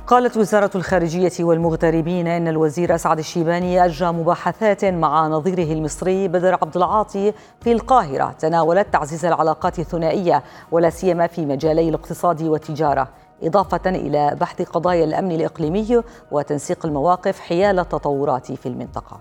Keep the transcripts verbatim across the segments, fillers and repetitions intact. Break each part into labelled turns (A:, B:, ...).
A: قالت وزارة الخارجية والمغتربين إن الوزير أسعد الشيباني أجرى مباحثات مع نظيره المصري بدر عبد العاطي في القاهرة تناولت تعزيز العلاقات الثنائية ولا سيما في مجالي الاقتصاد والتجارة، إضافة إلى بحث قضايا الأمن الإقليمي وتنسيق المواقف حيال التطورات في المنطقة.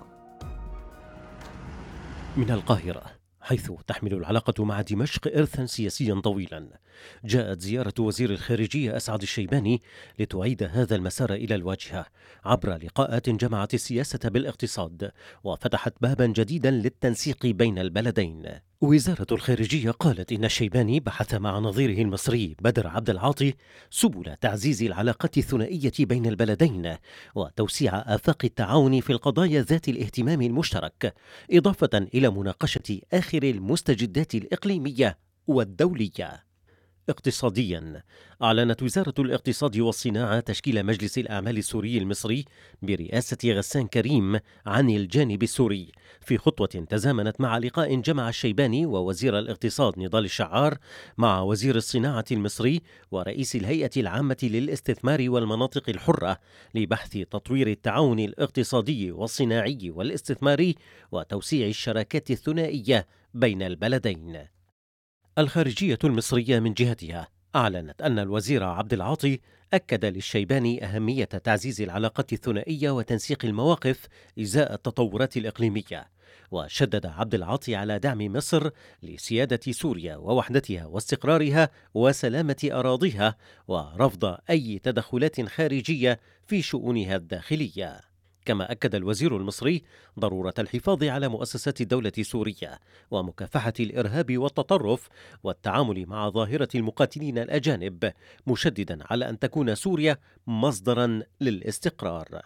B: من القاهرة، حيث تحمل العلاقة مع دمشق إرثا سياسيا طويلا، جاءت زيارة وزير الخارجية أسعد الشيباني لتعيد هذا المسار إلى الواجهة عبر لقاءات جمعت السياسة بالاقتصاد وفتحت بابا جديدا للتنسيق بين البلدين. وزارة الخارجية قالت إن الشيباني بحث مع نظيره المصري بدر عبد العاطي سبل تعزيز العلاقات الثنائية بين البلدين وتوسيع آفاق التعاون في القضايا ذات الاهتمام المشترك، إضافة إلى مناقشة آخر المستجدات الإقليمية والدولية. اقتصاديا، أعلنت وزارة الاقتصاد والصناعة تشكيل مجلس الأعمال السوري المصري برئاسة غسان كريم عن الجانب السوري، في خطوة تزامنت مع لقاء جمع الشيباني ووزير الاقتصاد نضال الشعار مع وزير الصناعة المصري ورئيس الهيئة العامة للاستثمار والمناطق الحرة لبحث تطوير التعاون الاقتصادي والصناعي والاستثماري وتوسيع الشراكات الثنائية بين البلدين. الخارجية المصرية من جهتها أعلنت أن الوزير عبد العاطي أكد للشيباني أهمية تعزيز العلاقات الثنائية وتنسيق المواقف إزاء التطورات الإقليمية، وشدد عبد العاطي على دعم مصر لسيادة سوريا ووحدتها واستقرارها وسلامة أراضيها ورفض أي تدخلات خارجية في شؤونها الداخلية. كما أكد الوزير المصري ضرورة الحفاظ على مؤسسات الدولة السورية ومكافحة الإرهاب والتطرف والتعامل مع ظاهرة المقاتلين الأجانب، مشددا على أن تكون سوريا مصدرا للاستقرار.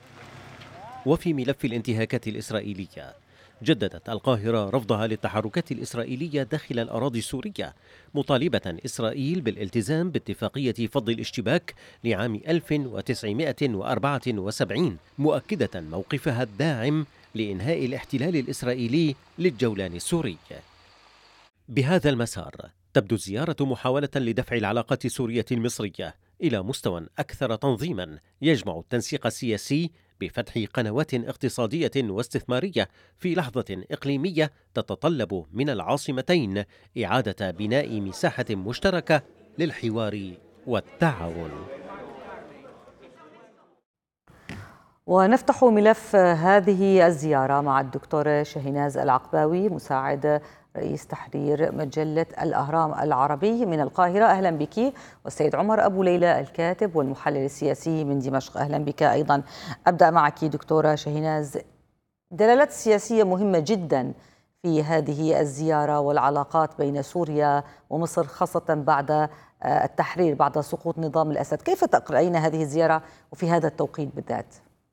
B: وفي ملف الانتهاكات الإسرائيلية، جددت القاهرة رفضها للتحركات الإسرائيلية داخل الأراضي السورية، مطالبة إسرائيل بالالتزام باتفاقية فض الاشتباك لعام ألف وتسعمائة وأربعة وسبعين، مؤكدة موقفها الداعم لإنهاء الاحتلال الإسرائيلي للجولان السوري. بهذا المسار تبدو الزيارة محاولة لدفع العلاقات السورية المصرية إلى مستوى أكثر تنظيما يجمع التنسيق السياسي بفتح قنوات اقتصادية واستثمارية في لحظة إقليمية تتطلب من العاصمتين إعادة بناء مساحة مشتركة للحوار والتعاون.
A: ونفتح ملف هذه الزيارة مع الدكتورة شاهيناز العقباوي مساعد رئيس تحرير مجلة الأهرام العربي من القاهرة. أهلا بك. والسيد عمر أبو ليلى الكاتب والمحلل السياسي من دمشق، أهلا بك أيضا. أبدأ معك دكتورة شاهيناز، دلالات سياسية مهمة جدا في هذه الزيارة والعلاقات بين سوريا ومصر خاصة بعد التحرير، بعد سقوط نظام الأسد، كيف تقرأين هذه الزيارة وفي هذا التوقيت بالذات؟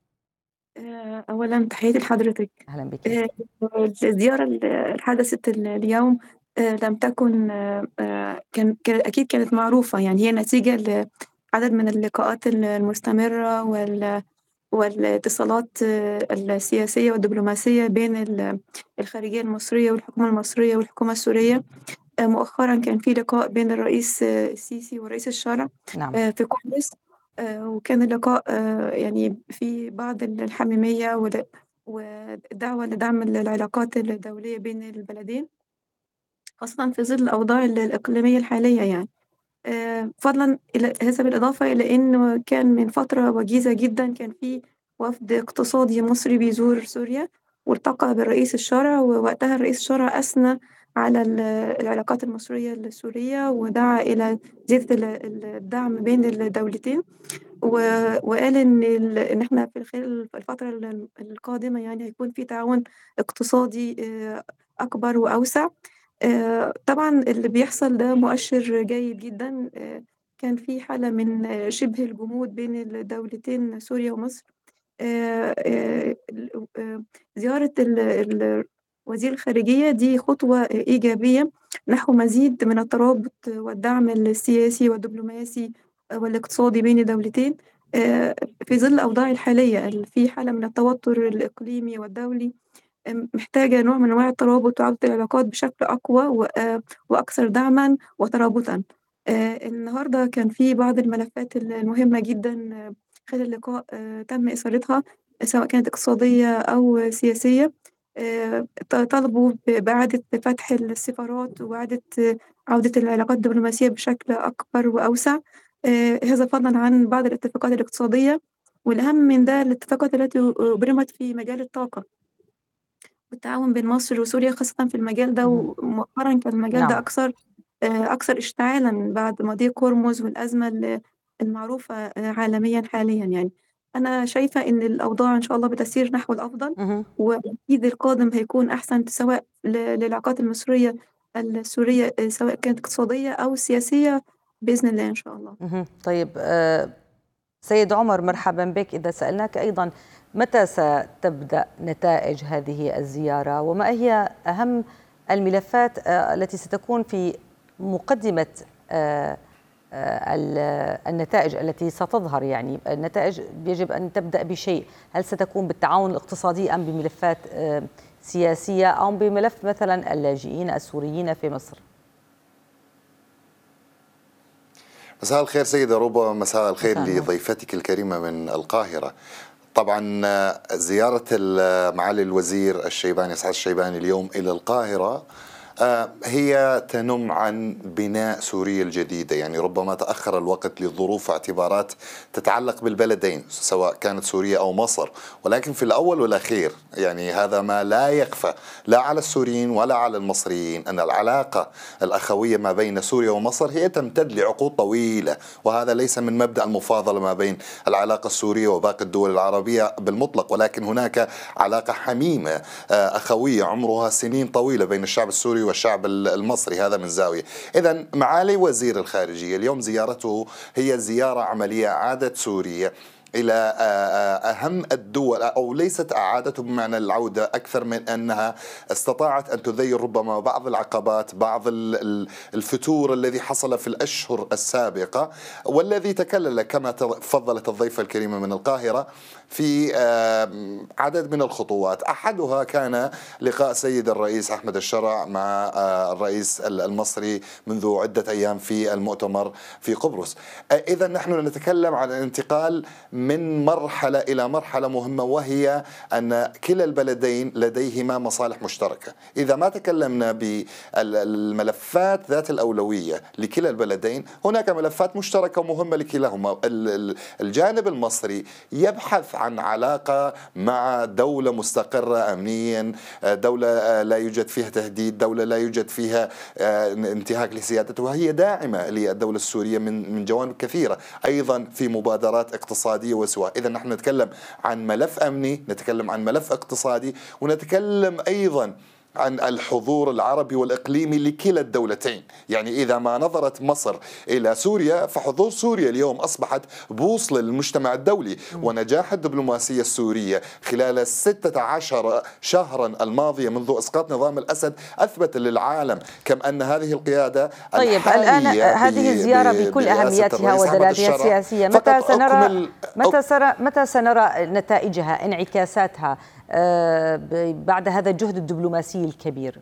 C: أولا تحياتي لحضرتك.
A: أهلا بك.
C: الزيارة اللي حدثت اليوم لم تكن كان أكيد كانت معروفة، يعني هي نتيجة لعدد من اللقاءات المستمرة وال والاتصالات السياسية والدبلوماسية بين الخارجية المصرية والحكومة المصرية والحكومة السورية. مؤخرا كان في لقاء بين الرئيس السيسي ورئيس الشرع
A: نعم.
C: في قبرص، وكان اللقاء يعني في بعض الحميمية ودعوة لدعم العلاقات الدولية بين البلدين، خاصة في ظل الأوضاع الإقليمية الحالية يعني. فضلا إلى هذا بالإضافة إلى أنه كان من فترة وجيزة جدا كان في وفد اقتصادي مصري بيزور سوريا والتقى بالرئيس الشرع، ووقتها الرئيس الشرع أثنى على العلاقات المصرية السورية ودعا إلى زيادة الدعم بين الدولتين، وقال إن إن إحنا في خلال الفترة القادمة يعني هيكون في تعاون اقتصادي أكبر وأوسع. طبعًا اللي بيحصل ده مؤشر جيد جدًا. كان في حالة من شبه الجمود بين الدولتين سوريا ومصر. آآ ال زيارة ال ال وزير الخارجية دي خطوة إيجابية نحو مزيد من الترابط والدعم السياسي والدبلوماسي والاقتصادي بين الدولتين، آآ في ظل الأوضاع الحالية اللي في حالة من التوتر الإقليمي والدولي، محتاجة نوع من أنواع الترابط وعودة العلاقات بشكل أقوى وأكثر دعمًا وترابطًا. آآ النهارده كان في بعض الملفات ال المهمة جدًا آه، خلال اللقاء آآ تم إثارتها، سواء كانت اقتصادية أو سياسية. آآ ط طالبوا ب بإعادة فتح السفارات وإعادة آه، عودة العلاقات الدبلوماسية بشكل أكبر وأوسع. آآ هذا فضلًا عن بعض الاتفاقات الاقتصادية، والأهم من ده الاتفاقات التي أُبرمت في مجال الطاقة. والتعاون بين مصر وسوريا خاصةً في المجال ده،
A: مهم.
C: ومؤخرًا كان المجال ده
A: نعم.
C: أكثر آآ أكثر اشتعالًا بعد مضيق هرمز والأزمة ال المعروفة آآ عالميًا حاليًا يعني. أنا شايفة إن الأوضاع إن شاء الله بتسير نحو الأفضل،
A: مهم.
C: وأكيد القادم هيكون أحسن سواء ل للعلاقات المصرية السورية آآ سواء كانت اقتصادية أو سياسية بإذن الله إن شاء الله.
A: مهم. طيب، آه، سيد عمر، مرحبا بك. إذا سألناك أيضا متى ستبدأ نتائج هذه الزيارة، وما هي أهم الملفات آه، التي ستكون في مقدمة آه، آه، ال- النتائج التي ستظهر؟ يعني النتائج يجب أن تبدأ بشيء. هل ستكون بالتعاون الاقتصادي أم بملفات آه، سياسية أو بملف مثلا اللاجئين السوريين في مصر؟
D: مساء الخير سيدة روبا، مساء الخير
A: مساء النور.
D: لضيفتك الكريمة من القاهرة. طبعا زيارة معالي الوزير الشيباني سعد الشيباني اليوم إلى القاهرة آه، هي تنم عن بناء سوريا الجديدة. يعني ربما تأخر الوقت لظروف واعتبارات تتعلق بالبلدين سواء كانت سوريا أو مصر، ولكن في الأول والأخير يعني هذا ما لا يخفى لا على السوريين ولا على المصريين أن العلاقة الأخوية ما بين سوريا ومصر هي تمتد لعقود طويلة، وهذا ليس من مبدأ المفاضلة ما بين العلاقة السورية وباقي الدول العربية بالمطلق، ولكن هناك علاقة حميمة آه، أخوية عمرها سنين طويلة بين الشعب السوري والشعب المصري. هذا من زاوية. إذن معالي وزير الخارجية اليوم زيارته هي زيارة عملية إعادة سوريا إلى أهم الدول، أو ليست إعادته بمعنى العودة أكثر من أنها استطاعت أن تذيل ربما بعض العقبات، بعض الفتور الذي حصل في الأشهر السابقة، والذي تكلل كما تفضلت الضيفة الكريمة من القاهرة في عدد من الخطوات. أحدها كان لقاء سيد الرئيس أحمد الشرع مع الرئيس المصري منذ عدة أيام في المؤتمر في قبرص. إذا نحن نتكلم عن الانتقال من مرحلة إلى مرحلة مهمة، وهي أن كلا البلدين لديهما مصالح مشتركة. إذا ما تكلمنا بالملفات ذات الأولوية لكلا البلدين، هناك ملفات مشتركة مهمة لكلاهما. الجانب المصري يبحث عن علاقة مع دولة مستقرة أمنيا، دولة لا يوجد فيها تهديد، دولة لا يوجد فيها انتهاك لسيادتها، وهي داعمة للدولة السورية من من جوانب كثيرة، أيضا في مبادرات اقتصادية وسواء. إذا نحن نتكلم عن ملف أمني، نتكلم عن ملف اقتصادي، ونتكلم أيضا عن الحضور العربي والإقليمي لكلا الدولتين. يعني إذا ما نظرت مصر إلى سوريا، فحضور سوريا اليوم أصبحت بوصلة للمجتمع الدولي، ونجاح الدبلوماسية السورية خلال الستة عشر شهرا الماضية منذ إسقاط نظام الأسد أثبت للعالم كم أن هذه القيادة
A: طيب الآن هذه الزيارة بكل أهميتها ودلالاتها السياسية متى سنرى متى سنرى متى سنرى نتائجها، انعكاساتها بعد هذا الجهد الدبلوماسي الكبير؟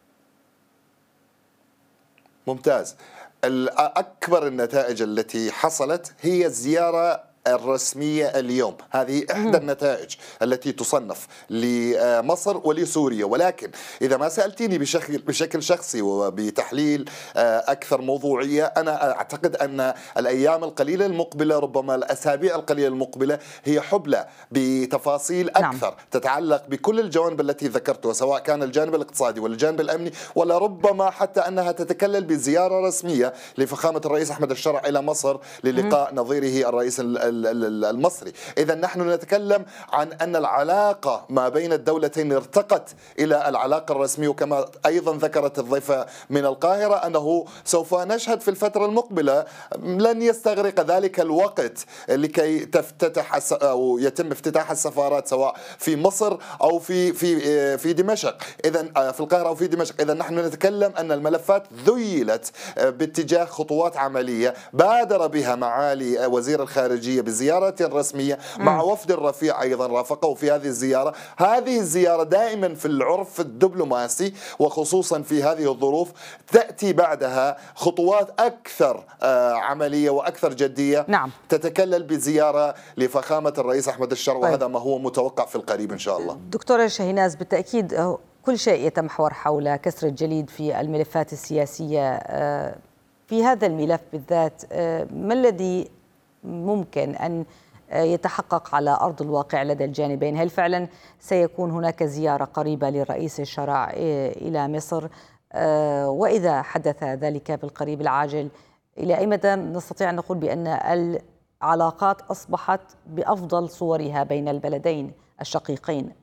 D: ممتاز. أكبر النتائج التي حصلت هي الزيارة الرسمية اليوم. هذه إحدى النتائج التي تصنف لمصر ولسوريا، ولكن إذا ما سألتيني بشكل, بشكل شخصي وبتحليل أكثر موضوعية، أنا أعتقد أن الأيام القليلة المقبلة، ربما الأسابيع القليلة المقبلة، هي حبلى بتفاصيل أكثر نعم. تتعلق بكل الجوانب التي ذكرتها، سواء كان الجانب الاقتصادي والجانب الأمني، ولا ربما حتى أنها تتكلل بزيارة رسمية لفخامة الرئيس أحمد الشرع إلى مصر للقاء نظيره الرئيس المصري. إذا نحن نتكلم عن أن العلاقة ما بين الدولتين ارتقت إلى العلاقة الرسمية، وكما أيضا ذكرت الضيفة من القاهرة أنه سوف نشهد في الفترة المقبلة، لن يستغرق ذلك الوقت لكي تفتتح أو يتم افتتاح السفارات سواء في مصر أو في في في دمشق، إذا في القاهرة أو في دمشق. إذا نحن نتكلم أن الملفات ذيلت باتجاه خطوات عملية بادر بها معالي وزير الخارجية السعودية بزيارة رسمية مع وفد الرفيع أيضا رافقه في هذه الزيارة. هذه الزيارة دائما في العرف الدبلوماسي وخصوصا في هذه الظروف تأتي بعدها خطوات أكثر عملية وأكثر جدية.
A: نعم.
D: تتكلل بزيارة لفخامة الرئيس أحمد الشر، وهذا ما هو متوقع في القريب إن شاء الله.
A: دكتورة شاهيناز، بالتأكيد كل شيء يتمحور حول كسر الجليد في الملفات السياسية. في هذا الملف بالذات ما الذي ممكن أن يتحقق على أرض الواقع لدى الجانبين؟ هل فعلا سيكون هناك زيارة قريبة للرئيس الشرع إلى مصر؟ وإذا حدث ذلك بالقريب العاجل، إلى أي مدى نستطيع أن نقول بأن العلاقات أصبحت بأفضل صورها بين البلدين الشقيقين؟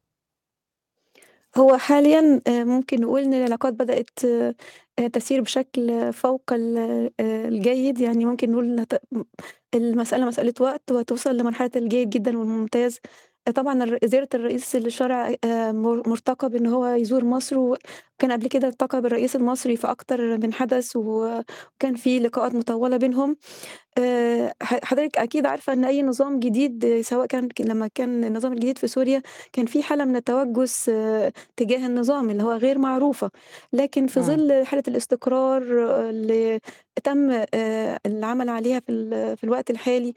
C: هو حاليا ممكن نقول ان العلاقات بدأت تسير بشكل فوق الجيد، يعني ممكن نقول المسألة مسألة وقت وتوصل لمرحلة الجيد جدا والممتاز. طبعا زيارة الرئيس للشرع مرتقب ان هو يزور مصر، وكان قبل كده التقى بالرئيس المصري في اكتر من حدث وكان في لقاءات مطولة بينهم. حضرتك أكيد عارفة إن أي نظام جديد، سواء كان لما كان النظام الجديد في سوريا كان في حالة من التوجس تجاه النظام اللي هو غير معروفة، لكن في ظل حالة الاستقرار اللي تم العمل عليها في في الوقت الحالي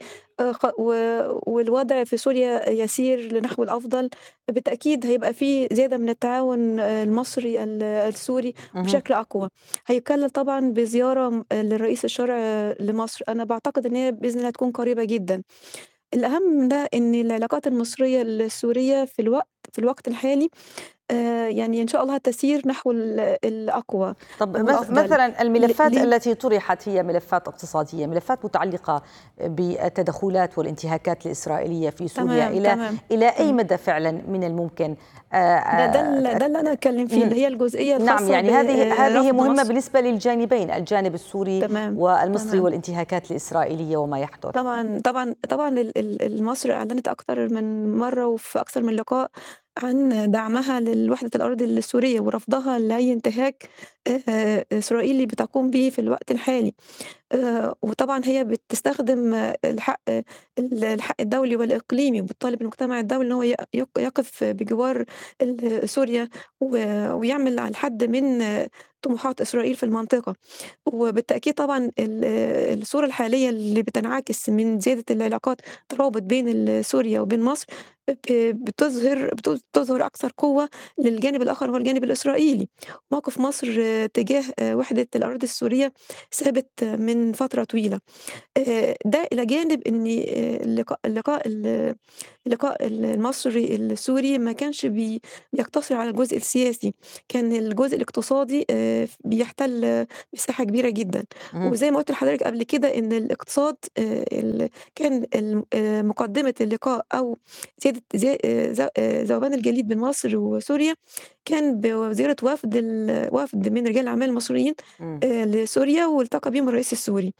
C: والوضع في سوريا يسير لنحو الأفضل، بالتأكيد هيبقى في زيادة من التعاون المصري السوري بشكل أقوى. هيكلل طبعا بزيارة للرئيس الشرع لمصر، أنا بعتقد إن هي بإذن الله تكون قريبة جدا. الأهم من ده إن العلاقات المصرية السورية في الوقت في الوقت الحالي يعني إن شاء الله تسير نحو الأقوى.
A: طب مثلا الملفات ل... التي طرحت هي ملفات اقتصادية، ملفات متعلقة بالتدخلات والانتهاكات الإسرائيلية في سوريا. تمام. إلى تمام. إلى أي مدى فعلا من الممكن
C: ده ده, ده اللي أنا أتكلم فيه، اللي هي الجزئية الخاصة.
A: نعم، يعني هذه هذه مهمة مصر. بالنسبة للجانبين، الجانب السوري
C: تمام.
A: والمصري
C: تمام.
A: والانتهاكات الإسرائيلية وما يحدث.
C: طبعا طبعا طبعا المصر أعلنت أكثر من مرة وفي أكثر من لقاء عن دعمها للوحدة الأرض السورية ورفضها لأي انتهاك إسرائيلي بتقوم به في الوقت الحالي. وطبعا هي بتستخدم الحق الحق الدولي والإقليمي، وبتطالب المجتمع الدولي إن هو يقف بجوار سوريا ويعمل على الحد من طموحات إسرائيل في المنطقة. وبالتأكيد طبعا الصورة الحالية اللي بتنعكس من زيادة العلاقات ترابط بين سوريا وبين مصر بتظهر بتظهر أكثر قوة للجانب الآخر، هو الجانب الإسرائيلي. موقف مصر تجاه وحدة الأرض السورية ثابت من فترة طويلة. ده إلى جانب أن اللقاء اللقاء اللقاء المصري السوري ما كانش بيقتصر على الجزء السياسي، كان الجزء الاقتصادي بيحتل مساحة كبيرة جدا. وزي ما قلت لحضرتك قبل كده ان الاقتصاد كان مقدمة اللقاء او زيادة ذوبان الجليد بين مصر وسوريا كان بوزيرة وفد وفد من رجال الأعمال المصريين لسوريا، والتقى بهم الرئيس السوري.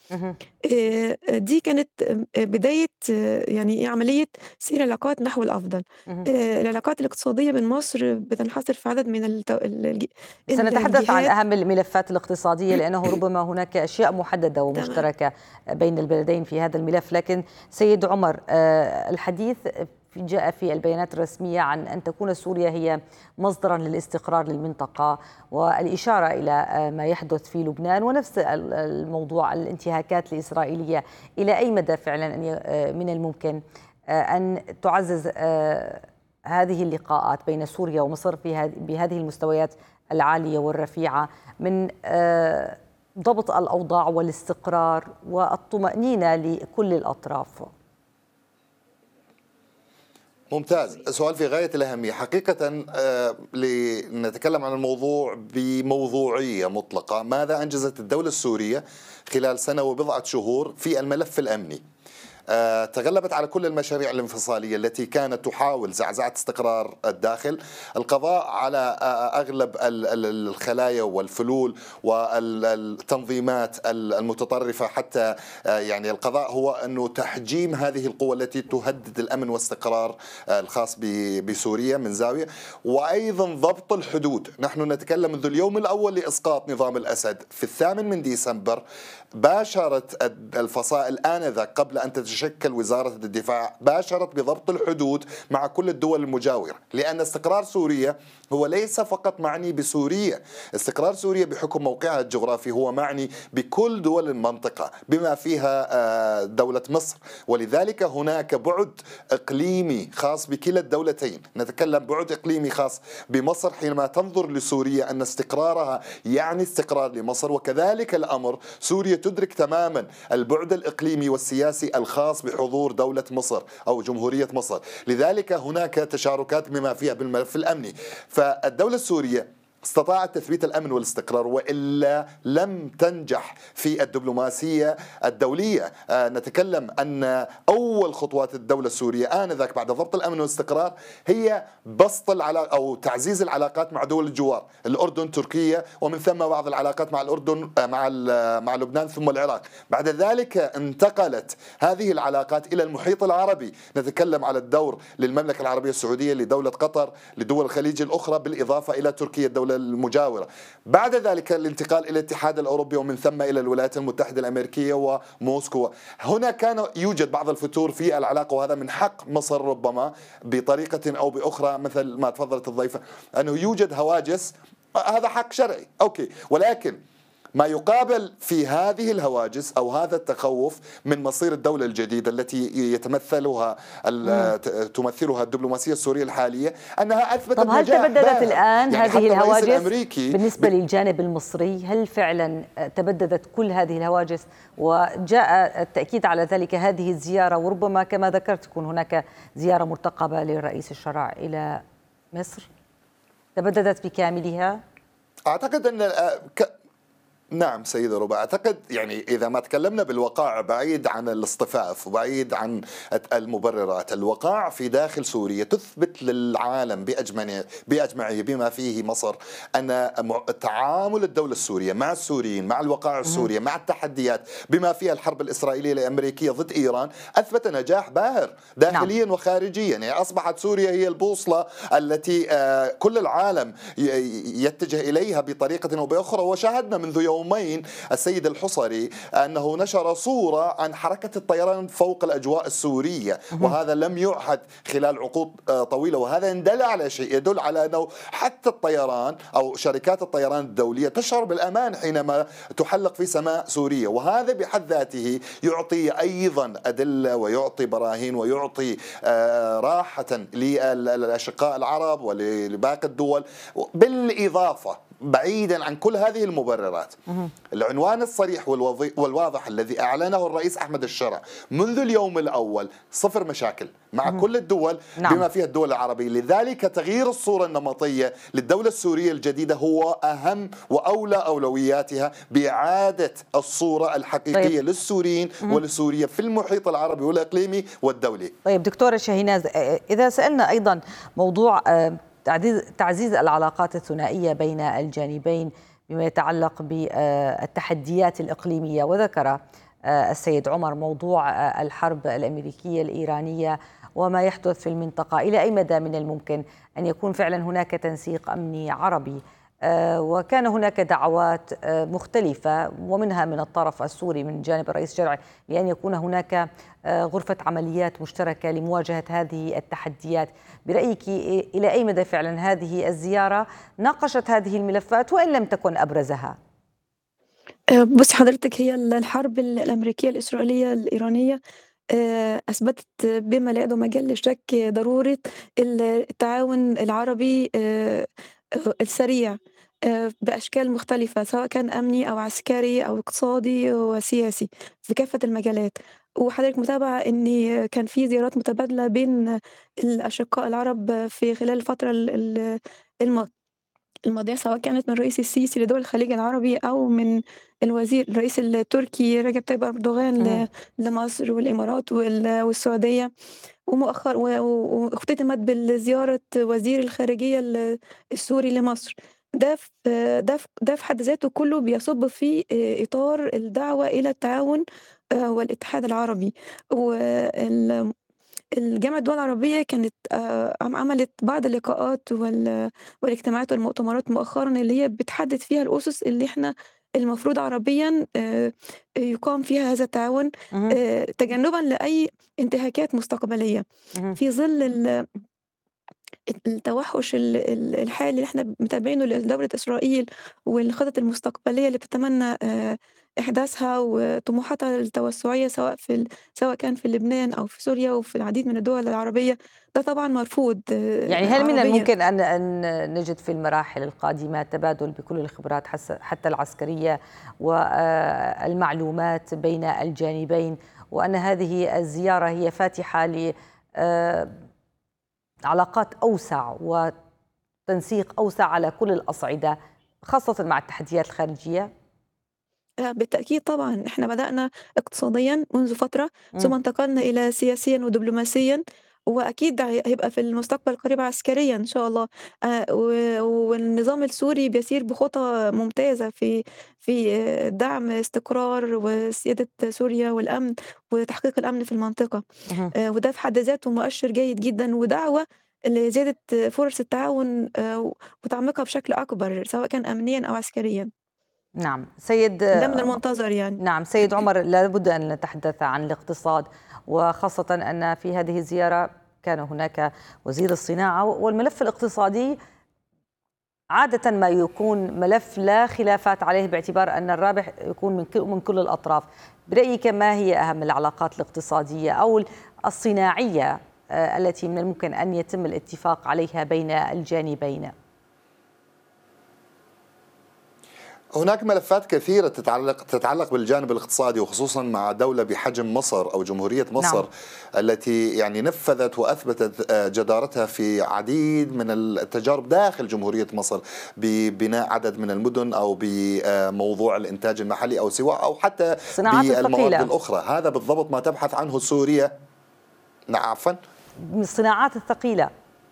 C: دي كانت بداية يعني عملية سير العلاقات نحو الأفضل. العلاقات الاقتصادية بين مصر بتنحصر في عدد من التو...
A: سنتحدث عن أهم الملفات الاقتصادية لأنه ربما هناك أشياء محددة ومشتركة بين البلدين في هذا الملف. لكن سيد عمر، الحديث جاء في البيانات الرسمية عن أن تكون سوريا هي مصدرا للاستقرار للمنطقة، والإشارة إلى ما يحدث في لبنان، ونفس الموضوع الانتهاكات الإسرائيلية. إلى أي مدى فعلا من الممكن أن تعزز هذه اللقاءات بين سوريا ومصر في بهذه المستويات العالية والرفيعة من ضبط الأوضاع والاستقرار والطمأنينة لكل الأطراف؟
D: ممتاز، سؤال في غاية الأهمية حقيقة. لنتكلم عن الموضوع بموضوعية مطلقة، ماذا أنجزت الدولة السورية خلال سنة وبضعة شهور في الملف الأمني؟ تغلبت على كل المشاريع الانفصالية التي كانت تحاول زعزعة استقرار الداخل، القضاء على أغلب الخلايا والفلول والتنظيمات المتطرفة، حتى يعني القضاء هو أنه تحجيم هذه القوى التي تهدد الأمن والاستقرار الخاص بسوريا من زاوية، وأيضا ضبط الحدود. نحن نتكلم منذ اليوم الأول لإسقاط نظام الأسد في الثامن من ديسمبر، باشرت الفصائل آنذاك قبل أن تتشكل تتشكل وزارة الدفاع باشرت بضبط الحدود مع كل الدول المجاورة، لأن استقرار سوريا هو ليس فقط معني بسوريا. استقرار سوريا بحكم موقعها الجغرافي هو معني بكل دول المنطقة بما فيها دولة مصر، ولذلك هناك بعد إقليمي خاص بكلا الدولتين. نتكلم بعد إقليمي خاص بمصر حينما تنظر لسوريا أن استقرارها يعني استقرار لمصر، وكذلك الأمر سوريا تدرك تماما البعد الإقليمي والسياسي الخاص بحضور دولة مصر أو جمهورية مصر. لذلك هناك تشاركات بما فيها بالملف الأمني. فالدولة السورية استطاعت تثبيت الأمن والاستقرار، وإلا لم تنجح في الدبلوماسية الدولية. آه نتكلم أن أول خطوات الدولة السورية آنذاك بعد ضبط الأمن والاستقرار هي بسط العلاقة أو تعزيز العلاقات مع دول الجوار، الأردن، تركيا، ومن ثم بعض العلاقات مع الأردن آه مع مع لبنان ثم العراق. بعد ذلك انتقلت هذه العلاقات إلى المحيط العربي، نتكلم على الدور للمملكة العربية السعودية، لدولة قطر، لدول الخليج الأخرى، بالإضافة إلى تركيا الدولة المجاورة. بعد ذلك الانتقال إلى الاتحاد الأوروبي ومن ثم إلى الولايات المتحدة الأمريكية وموسكو. هنا كان يوجد بعض الفتور في العلاقة، وهذا من حق مصر ربما بطريقة أو بأخرى مثل ما تفضلت الضيفة أنه يوجد هواجس، هذا حق شرعي أوكي، ولكن ما يقابل في هذه الهواجس أو هذا التخوف من مصير الدولة الجديدة التي يتمثلها تمثلها الدبلوماسية السورية الحالية أنها أثبتت
A: طب هل
D: نجاح
A: تبددت
D: باهر.
A: الآن
D: يعني
A: هذه الهواجس بالنسبة
D: ب...
A: للجانب المصري؟ هل فعلا تبددت كل هذه الهواجس وجاء التأكيد على ذلك هذه الزيارة، وربما كما ذكرت تكون هناك زيارة مرتقبة للرئيس الشرع إلى مصر؟ تبددت بكاملها؟
D: أعتقد أن ك... نعم سيدة ربا، أعتقد يعني إذا ما تكلمنا بالوقائع بعيد عن الاصطفاف وبعيد عن المبررات، الوقائع في داخل سوريا تثبت للعالم بأجمعية بأجمعية بما فيه مصر أن تعامل الدولة السورية مع السوريين، مع الوقائع السورية، مع التحديات بما فيها الحرب الإسرائيلية الأمريكية ضد إيران، أثبت نجاح باهر داخليا نعم. وخارجيا. يعني أصبحت سوريا هي البوصلة التي كل العالم يتجه إليها بطريقة أو بأخرى. وشاهدنا منذ يوم يومين السيد الحصري أنه نشر صورة عن حركة الطيران فوق الأجواء السورية، وهذا لم يعهد خلال عقود طويلة، وهذا يدل على شيء، يدل على أنه حتى الطيران أو شركات الطيران الدولية تشعر بالأمان حينما تحلق في سماء سوريا، وهذا بحد ذاته يعطي أيضا أدلة ويعطي براهين ويعطي راحة للأشقاء العرب ولباقي الدول. بالإضافة بعيدا عن كل هذه المبررات، العنوان الصريح والواضح الذي أعلنه الرئيس أحمد الشرع منذ اليوم الأول صفر مشاكل مع كل الدول نعم. بما فيها الدول العربية. لذلك تغيير الصورة النمطية للدولة السورية الجديدة هو أهم وأولى أولوياتها بإعادة الصورة الحقيقية طيب. للسوريين ولسوريا في المحيط العربي والإقليمي والدولي.
A: طيب دكتورة شاهيناز، إذا سألنا أيضا موضوع تعزيز العلاقات الثنائية بين الجانبين بما يتعلق بالتحديات الإقليمية، وذكر السيد عمر موضوع الحرب الأمريكية الإيرانية وما يحدث في المنطقة، إلى أي مدى من الممكن أن يكون فعلا هناك تنسيق أمني عربي؟ وكان هناك دعوات مختلفة ومنها من الطرف السوري من جانب الرئيس الشرعي لأن يكون هناك غرفة عمليات مشتركة لمواجهة هذه التحديات. برأيك إلى أي مدى فعلا هذه الزيارة ناقشت هذه الملفات وإن لم تكن أبرزها؟
C: بص حضرتك، هي الحرب الأمريكية الإسرائيلية الإيرانية أثبتت بما لا يدع مجال للشك ضرورة التعاون العربي السريع بأشكال مختلفة، سواء كان أمني أو عسكري أو اقتصادي وسياسي في كافة المجالات. وحضرتك متابعة إن كان في زيارات متبادلة بين الأشقاء العرب في خلال الفترة الماضية، سواء كانت من الرئيس السيسي لدول الخليج العربي أو من الوزير الرئيس التركي رجب طيب أردوغان لمصر والإمارات والسعودية، ومؤخر واختتمت بالزيارة وزير الخارجية السوري لمصر. ده في ده في ده في حد ذاته كله بيصب في إطار الدعوة إلى التعاون والاتحاد العربي. وال الجامعة الدول العربية كانت عملت بعض اللقاءات والاجتماعات والمؤتمرات مؤخرا اللي هي بتحدد فيها الأسس اللي احنا المفروض عربيًا آآ يُقام فيها هذا التعاون آآ تجنُّبًا لأي انتهاكات مستقبلية في ظِل ال التوحُّش ال ال الحالي اللي إحنا متابعينه لدولة إسرائيل والخطط المستقبلية اللي بتتمنى آآ إحداثها وطموحاتها التوسُّعية سواء في ال سواء كان في لبنان أو في سوريا وفي العديد من الدول العربية، ده طبعًا مرفوض
A: يعني
C: آآ
A: هل من
C: عربيًا.
A: الممكن أن أن نجد في المراحل القادمة تبادل بكل الخبرات حس حتى العسكرية والمعلومات بين الجانبين، وأن هذه الزيارة هي فاتحة ل آآ علاقات أوسع وتنسيق أوسع على كل الأصعدة، خاصة مع التحديات الخارجية؟
C: لأ بالتأكيد طبعًا، إحنا بدأنا اقتصاديًا منذ فترة، ثم
A: إمم،
C: انتقلنا إلى سياسيًا ودبلوماسيًا، وأكيد هي هيبقى في المستقبل القريب عسكريًا إن شاء الله. آآ و والنظام السوري بيسير بخطى ممتازة في في آه، دعم استقرار وسيادة سوريا والأمن وتحقيق الأمن في المنطقة.
A: اهم.
C: آآ وده في حد ذاته مؤشر جيد جدًا ودعوة لزيادة فرص التعاون آآ وتعميقها بشكل أكبر، سواء كان أمنيًا أو عسكريًا.
A: نعم، سيد
C: ده من المنتظر يعني.
A: نعم سيد عمر، لابد أن نتحدث عن الاقتصاد، وخاصة أن في هذه الزيارة كان هناك وزير الصناعة، والملف الاقتصادي عادة ما يكون ملف لا خلافات عليه باعتبار أن الرابح يكون من كل من كل الأطراف. برأيك ما هي أهم العلاقات الاقتصادية أو الصناعية آه، التي من الممكن أن يتم الاتفاق عليها بين الجانبين؟
D: هناك ملفات كثيرة تتعلق تتعلق بالجانب الاقتصادي، وخصوصا مع دولة بحجم مصر أو جمهورية مصر.
A: نعم.
D: التي يعني نفذت وأثبتت جدارتها في عديد من التجارب داخل جمهورية مصر ببناء عدد من المدن أو بموضوع الإنتاج المحلي أو سواء أو حتى
A: الصناعات
D: بالموارد
A: الثقيلة.
D: الأخرى. هذا بالضبط ما تبحث عنه سوريا. نعم عفوا.
A: من الصناعات الثقيلة.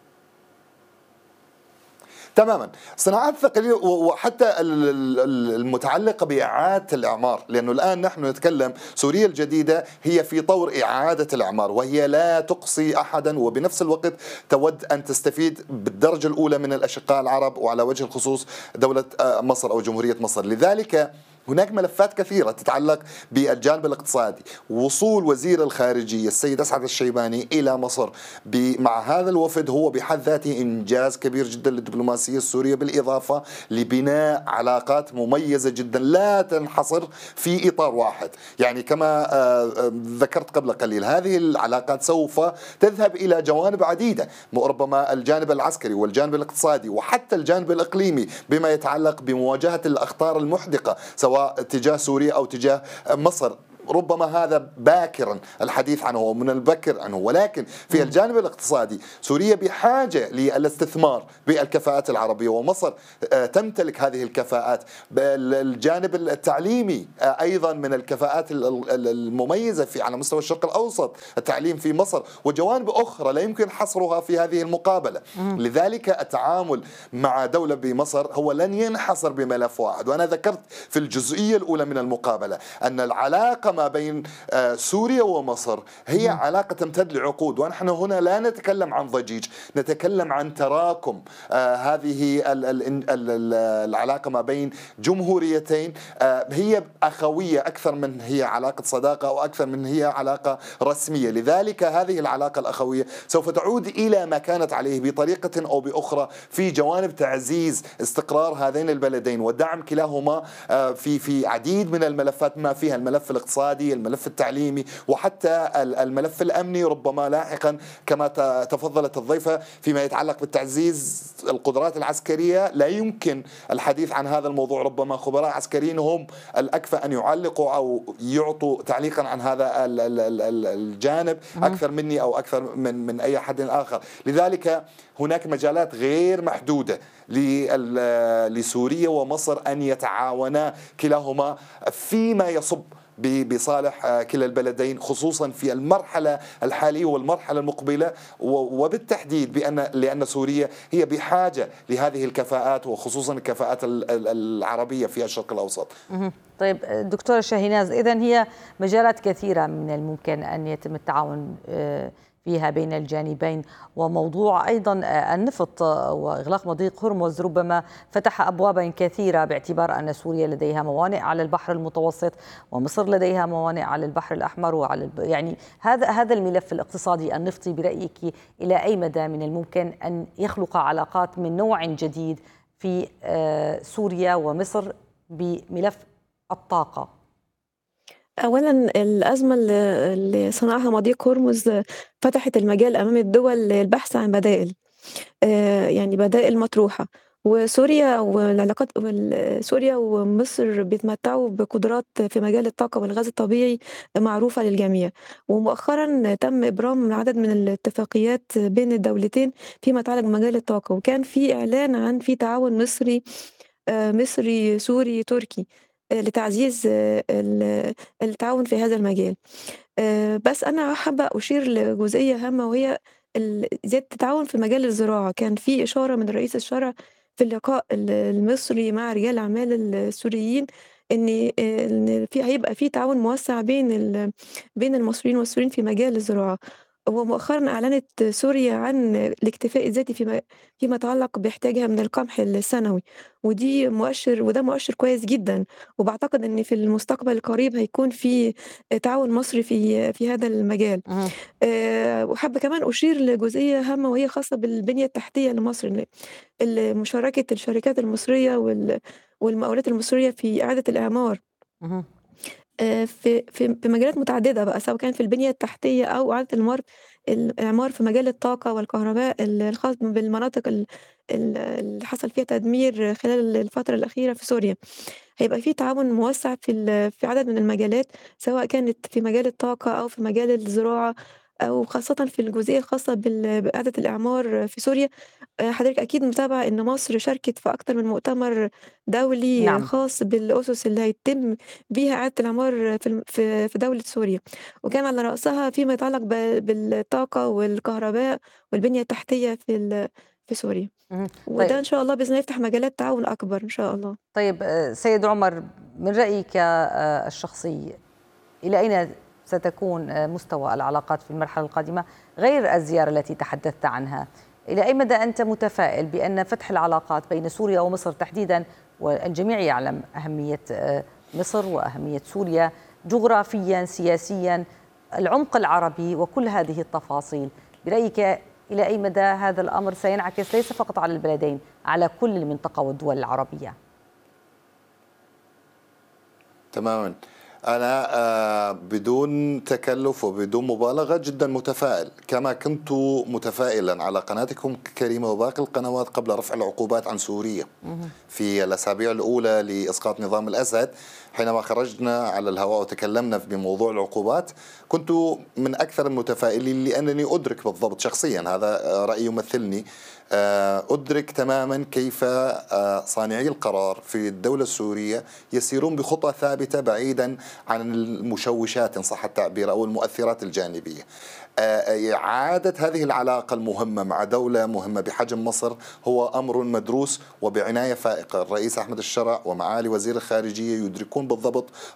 D: تماما، صناعات ثقيلة وحتى المتعلقة بإعادة الإعمار، لأنه الآن نحن نتكلم سوريا الجديدة هي في طور إعادة الإعمار، وهي لا تقصي أحدا، وبنفس الوقت تود أن تستفيد بالدرجة الأولى من الأشقاء العرب، وعلى وجه الخصوص دولة مصر أو جمهورية مصر. لذلك هناك ملفات كثيرة تتعلق بالجانب الاقتصادي. وصول وزير الخارجية السيد أسعد الشيباني إلى مصر مع هذا الوفد هو بحد ذاته إنجاز كبير جدا للدبلوماسية السورية، بالإضافة لبناء علاقات مميزة جدا لا تنحصر في إطار واحد. يعني كما ذكرت قبل قليل، هذه العلاقات سوف تذهب إلى جوانب عديدة، ربما الجانب العسكري والجانب الاقتصادي وحتى الجانب الإقليمي بما يتعلق بمواجهة الأخطار المحدقة سواء تجاه سوريا أو تجاه مصر. ربما هذا باكرا الحديث عنه ومن البكر عنه، ولكن في الجانب الاقتصادي سوريا بحاجة للاستثمار بالكفاءات العربية، ومصر تمتلك هذه الكفاءات. الجانب التعليمي أيضا من الكفاءات المميزة في على مستوى الشرق الأوسط، التعليم في مصر، وجوانب أخرى لا يمكن حصرها في هذه المقابلة. لذلك التعامل مع دولة بمصر هو لن ينحصر بملف واحد. وأنا ذكرت في الجزئية الأولى من المقابلة أن العلاقة ما بين سوريا ومصر هي علاقة تمتد لعقود، ونحن هنا لا نتكلم عن ضجيج، نتكلم عن تراكم. هذه العلاقة ما بين جمهوريتين هي أخوية أكثر من هي علاقة صداقة أو أكثر من هي علاقة رسمية. لذلك هذه العلاقة الأخوية سوف تعود إلى ما كانت عليه بطريقة أو بأخرى في جوانب تعزيز استقرار هذين البلدين ودعم كلاهما في في عديد من الملفات، ما فيها الملف الاقتصادي، الملف التعليمي، وحتى الملف الأمني ربما لاحقا كما تفضلت الضيفة فيما يتعلق بالتعزيز القدرات العسكرية. لا يمكن الحديث عن هذا الموضوع، ربما خبراء عسكريين هم الأكفأ أن يعلقوا أو يعطوا تعليقا عن هذا الجانب أكثر مني أو أكثر من من أي حد آخر. لذلك هناك مجالات غير محدودة لسوريا ومصر أن يتعاونا كلاهما فيما يصب بصالح كلا البلدين، خصوصا في المرحلة الحالية والمرحلة المقبلة، وبالتحديد بأن لأن سوريا هي بحاجة لهذه الكفاءات وخصوصا الكفاءات العربية في الشرق الأوسط.
A: طيب دكتورة شاهيناز، إذن هي مجالات كثيرة من الممكن أن يتم التعاون فيها بين الجانبين. وموضوع أيضا النفط وإغلاق مضيق هرمز ربما فتح أبوابا كثيرة، باعتبار أن سوريا لديها موانئ على البحر المتوسط ومصر لديها موانئ على البحر الأحمر وعلى الب... يعني هذا هذا الملف الاقتصادي النفطي برأيك إلى أي مدى من الممكن أن يخلق علاقات من نوع جديد في سوريا ومصر بملف الطاقة؟
C: أولا الأزمة اللي صنعها مضيق هرمز فتحت المجال أمام الدول للبحث عن بدائل، يعني بدائل مطروحة. وسوريا والعلاقات سوريا ومصر بيتمتعوا بقدرات في مجال الطاقة والغاز الطبيعي معروفة للجميع. ومؤخرا تم إبرام عدد من الاتفاقيات بين الدولتين فيما يتعلق بمجال الطاقة، وكان في إعلان عن في تعاون مصري مصري سوري تركي لتعزيز التعاون في هذا المجال. بس أنا حابة أشير لجزئية هامة، وهي زيادة التعاون في مجال الزراعة. كان في إشارة من رئيس الشرع في اللقاء المصري مع رجال الأعمال السوريين إن في هيبقى في تعاون موسع بين بين المصريين والسوريين في مجال الزراعة. ومؤخرا أعلنت سوريا عن الاكتفاء الذاتي فيما فيما يتعلق باحتياجها من القمح السنوي، ودي مؤشر وده مؤشر كويس جدا. وبعتقد ان في المستقبل القريب هيكون في تعاون مصري في في هذا المجال. أه وحابه كمان اشير لجزئيه هامه، وهي خاصه بالبنيه التحتيه لمصر، مشاركه الشركات المصريه والمقاولات المصريه في اعاده الاعمار في في في مجالات متعدده بقى، سواء كان في البنيه التحتيه او اعاده الاعمار الاعمار في مجال الطاقه والكهرباء الخاص بالمناطق اللي حصل فيها تدمير خلال الفتره الاخيره في سوريا. هيبقى في تعاون موسع في في عدد من المجالات، سواء كانت في مجال الطاقه او في مجال الزراعه، او خاصه في الجزئيه الخاصه باعاده الاعمار في سوريا. حضرتك أكيد متابعة إن مصر شاركت في أكتر من مؤتمر دولي
A: نعم.
C: خاص بالأسس اللي هيتم بيها إعادة الإعمار في في دولة سوريا، وكان على رأسها فيما يتعلق بالطاقة والكهرباء والبنية التحتية في في سوريا. وده
A: طيب.
C: إن شاء الله بإذن الله يفتح مجالات تعاون أكبر إن شاء الله.
A: طيب سيد عمر، من رأيك الشخصي إلى أين ستكون مستوى العلاقات في المرحلة القادمة غير الزيارة التي تحدثت عنها؟ إلى أي مدى أنت متفائل بأن فتح العلاقات بين سوريا ومصر تحديدا، والجميع يعلم أهمية مصر وأهمية سوريا جغرافيا سياسيا العمق العربي وكل هذه التفاصيل، برأيك إلى أي مدى هذا الأمر سينعكس ليس فقط على البلدين، على كل المنطقة والدول العربية؟
D: تماما. أنا بدون تكلف وبدون مبالغة جدا متفائل، كما كنت متفائلا على قناتكم الكريمة وباقي القنوات قبل رفع العقوبات عن سوريا في الأسابيع الأولى لإسقاط نظام الأسد. حينما خرجنا على الهواء وتكلمنا بموضوع العقوبات كنت من أكثر المتفائلين، لأنني أدرك بالضبط شخصيا، هذا رأي يمثلني، أدرك تماما كيف صانعي القرار في الدولة السورية يسيرون بخطى ثابتة بعيدا عن المشوشات إن صح التعبير أو المؤثرات الجانبية. إعادة هذه العلاقة المهمة مع دولة مهمة بحجم مصر هو أمر مدروس وبعناية فائقة. الرئيس أحمد الشرع ومعالي وزير الخارجية يدركون بالضبط